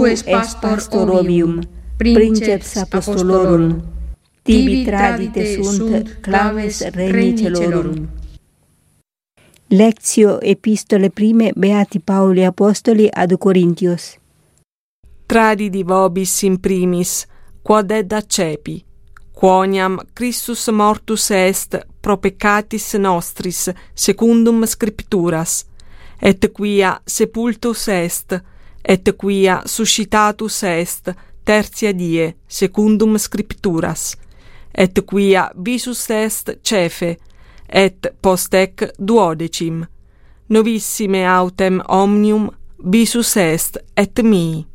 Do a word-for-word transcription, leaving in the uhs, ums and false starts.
tu es pastor ovium, princeps apostolorum, tibi tradite sunt claves regni celorum. Lectio epistole prime Beati Pauli Apostoli ad Corintios. Tradidi vobis in primis, quod ed accepi, quoniam Christus mortus est pro peccatis nostris, secundum scripturas, et quia sepultus est, et quia suscitatus est tertia die, secundum scripturas, et quia visus est cefe, et post ec duodecim, novissime autem omnium visus est et mii.